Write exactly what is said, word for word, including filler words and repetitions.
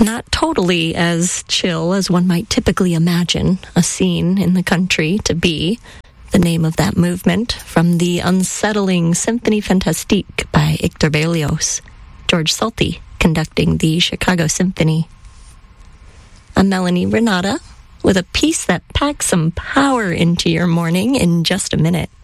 Not totally as chill as one might typically imagine a scene in the country to be. The name of that movement, from the unsettling Symphonie Fantastique by Hector Berlioz, George Solti conducting the Chicago Symphony. I'm Melanie Renata with a piece that packs some power into your morning in just a minute.